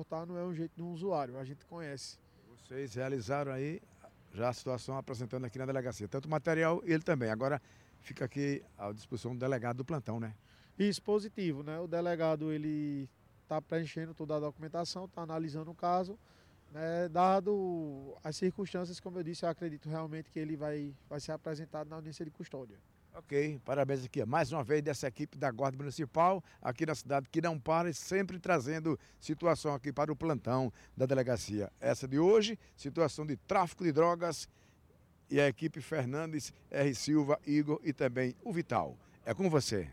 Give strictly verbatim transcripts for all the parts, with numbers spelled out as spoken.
comportar não é um jeito de um usuário, a gente conhece. Vocês realizaram aí já a situação apresentando aqui na delegacia, tanto o material e ele também. Agora fica aqui à disposição do delegado do plantão, né? Isso, positivo, né? O delegado, ele está preenchendo toda a documentação, está analisando o caso, né? Dado as circunstâncias, como eu disse, eu acredito realmente que ele vai, vai ser apresentado na audiência de custódia. Ok, parabéns aqui, mais uma vez dessa equipe da Guarda Municipal, aqui na cidade, que não para e sempre trazendo situação aqui para o plantão da delegacia. Essa de hoje, situação de tráfico de drogas, e a equipe Fernandes, R. Silva, Igor e também o Vital. É com você.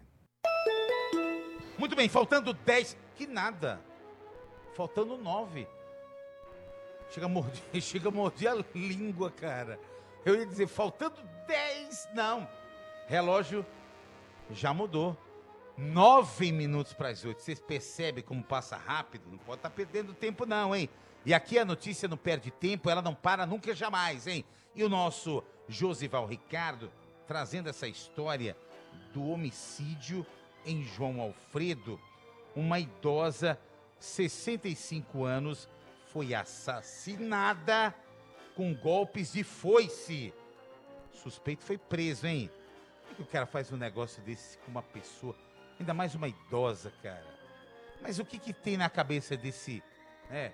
Muito bem, faltando dez, que nada, faltando nove. Chega a morder, chega a morder a língua, cara. Eu ia dizer, faltando dez, não. Relógio já mudou. Nove minutos para as oito. Vocês percebem como passa rápido? Não pode estar perdendo tempo não, hein? E aqui a notícia não perde tempo, ela não para nunca jamais, hein? E o nosso Josival Ricardo trazendo essa história do homicídio em João Alfredo. Uma idosa, sessenta e cinco anos, foi assassinada com golpes de foice. O suspeito foi preso, hein? Por que o cara faz um negócio desse com uma pessoa, ainda mais uma idosa, cara? Mas o que que tem na cabeça desse... É,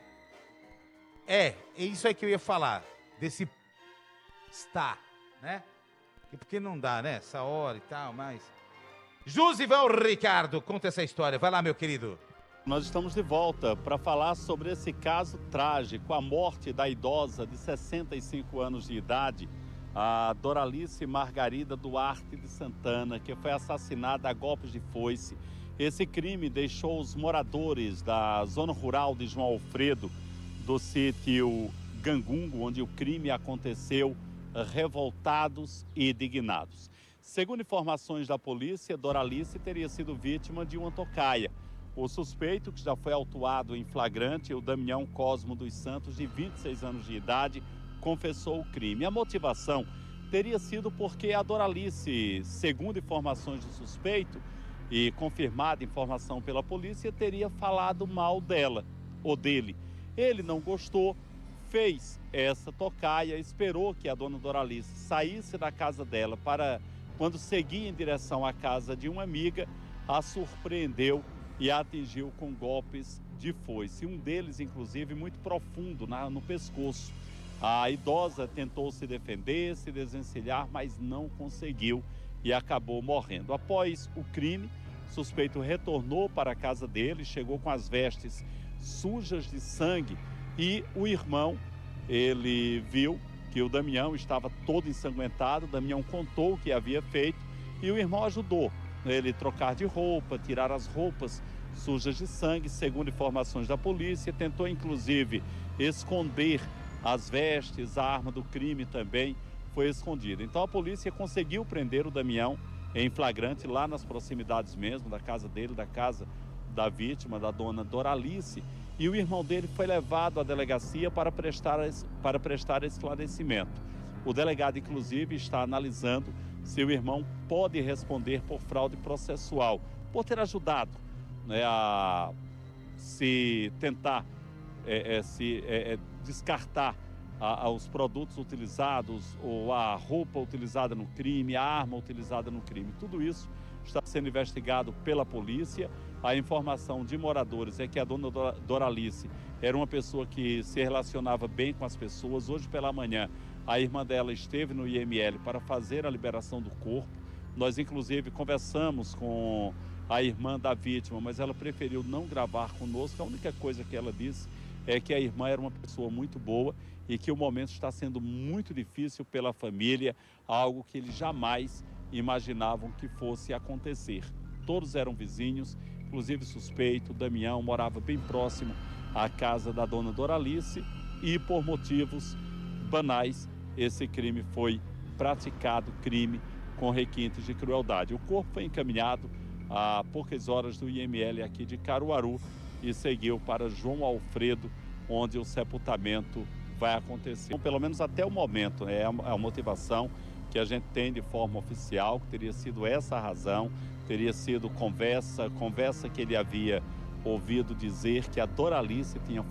é, é isso aí que eu ia falar, desse está, né? E porque não dá, né? Essa hora e tal, mas... Josival Ricardo, conta essa história. Vai lá, meu querido. Nós estamos de volta para falar sobre esse caso trágico, a morte da idosa de sessenta e cinco anos de idade, a Doralice Margarida Duarte de Santana, que foi assassinada a golpes de foice. Esse crime deixou os moradores da zona rural de João Alfredo, do sítio Gangungo, onde o crime aconteceu, revoltados e indignados. Segundo informações da polícia, Doralice teria sido vítima de uma tocaia. O suspeito, que já foi autuado em flagrante, o Damião Cosmo dos Santos, de vinte e seis anos de idade, confessou o crime. A motivação teria sido porque a Doralice, segundo informações do suspeito e confirmada informação pela polícia, teria falado mal dela ou dele. Ele não gostou, fez essa tocaia, esperou que a dona Doralice saísse da casa dela para, quando seguia em direção à casa de uma amiga, a surpreendeu e a atingiu com golpes de foice. Um deles, inclusive, muito profundo na, no pescoço. A idosa tentou se defender, se desvencilhar, mas não conseguiu e acabou morrendo. Após o crime, o suspeito retornou para a casa dele, chegou com as vestes sujas de sangue e o irmão, ele viu que o Damião estava todo ensanguentado. O Damião contou o que havia feito e o irmão ajudou ele trocar de roupa, tirar as roupas sujas de sangue. Segundo informações da polícia, tentou inclusive esconder as vestes, a arma do crime também foi escondida. Então a polícia conseguiu prender o Damião em flagrante lá nas proximidades mesmo da casa dele, da casa da vítima, da dona Doralice, e o irmão dele foi levado à delegacia para prestar, para prestar esclarecimento. O delegado, inclusive, está analisando se o irmão pode responder por fraude processual, por ter ajudado, né, a se tentar é, é, se é, é, descartar a, a, os produtos utilizados ou a roupa utilizada no crime, a arma utilizada no crime. Tudo isso está sendo investigado pela polícia. A informação de moradores é que a dona Doralice era uma pessoa que se relacionava bem com as pessoas. Hoje pela manhã, a irmã dela esteve no I M L para fazer a liberação do corpo. Nós, inclusive, conversamos com a irmã da vítima, mas ela preferiu não gravar conosco. A única coisa que ela disse é que a irmã era uma pessoa muito boa e que o momento está sendo muito difícil pela família, algo que eles jamais imaginavam que fosse acontecer. Todos eram vizinhos, inclusive suspeito, Damião morava bem próximo à casa da dona Doralice e por motivos banais esse crime foi praticado, crime com requintes de crueldade. O corpo foi encaminhado há poucas horas do I M L aqui de Caruaru e seguiu para João Alfredo, onde o sepultamento vai acontecer. Então, pelo menos até o momento, né, é a motivação que a gente tem de forma oficial, que teria sido essa a razão, teria sido conversa, conversa que ele havia ouvido dizer que a Doralice tinha